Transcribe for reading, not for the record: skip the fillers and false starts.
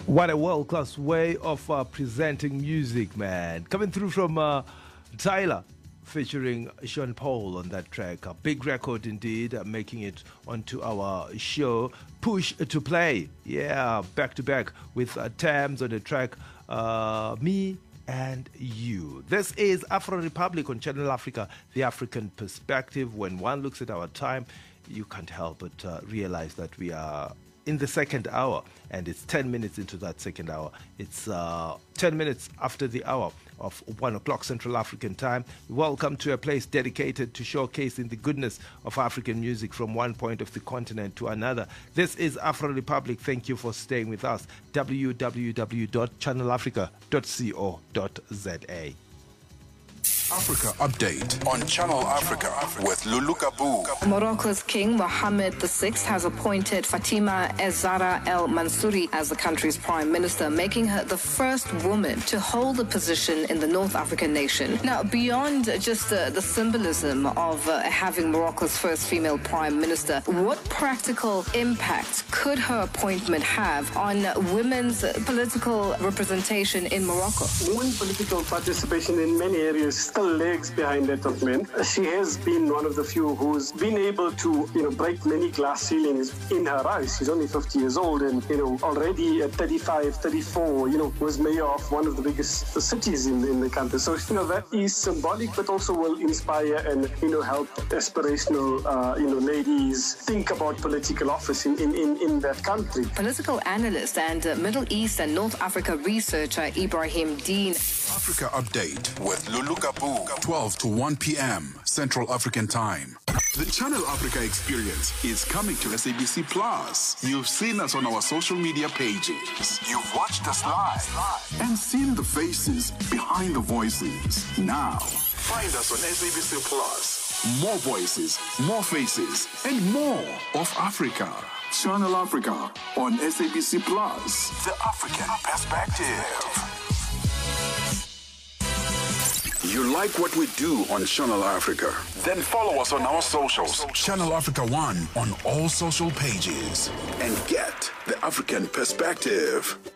What a world-class way of presenting music, man. Coming through from Tyler, featuring Sean Paul on that track. A big record indeed, making it onto our show. Push to Play. Yeah, back-to-back with Tams on the track Me and You. This is Afro Republic on Channel Africa, the African perspective. When one looks at our time, you can't help but realize that we are in the second hour, and it's 10 minutes into that second hour. It's 10 minutes after the hour of 1 o'clock Central African time. Welcome to a place dedicated to showcasing the goodness of African music from one point of the continent to another. This is Afro Republic. Thank you for staying with us. www.channelafrica.co.za. Africa Update on Channel Africa with Lulu Kabu. Morocco's King Mohammed VI has appointed Fatima Zahra El Mansouri as the country's prime minister, making her the first woman to hold the position in the North African nation. Now, beyond just the symbolism of having Morocco's first female prime minister, what practical impact could her appointment have on women's political representation in Morocco? Women's political participation in many areas still lags behind that of men. She has been one of the few who's been able to, break many glass ceilings in her eyes. She's only 50 years old and, already at 35, 34, was mayor of one of the biggest cities in the country. So, that is symbolic, but also will inspire and, help aspirational, ladies think about political office in that country. Political analyst and Middle East and North Africa researcher Ibrahim Dean. Africa Update with Lulu Kabu, 12 to 1 p.m. Central African Time. The Channel Africa experience is coming to SABC Plus. You've seen us on our social media pages. You've watched us live and seen the faces behind the voices. Now, find us on SABC Plus. More voices, more faces, and more of Africa. Channel Africa on SABC Plus. The African perspective. You like what we do on Channel Africa? Then follow us on our socials. Channel Africa 1 on all social pages. And get the African perspective.